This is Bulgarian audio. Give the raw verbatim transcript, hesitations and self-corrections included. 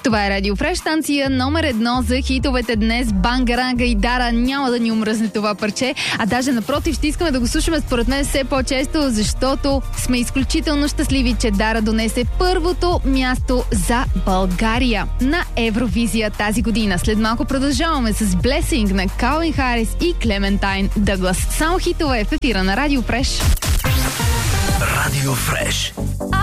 Това е Радио Фреш, станция номер едно за хитовете днес. Бангаранга и Дара, няма да ни умръзне това парче, а даже напротив, ще искаме да го слушаме според мен все по-често, защото сме изключително щастливи, че Дара донесе първото място за България на Евровизия тази година. След малко продължаваме с Blessing на Калвин Харис и Клементайн Дъглас. Само хитове в ефира на Радио Фреш. Радио Фреш.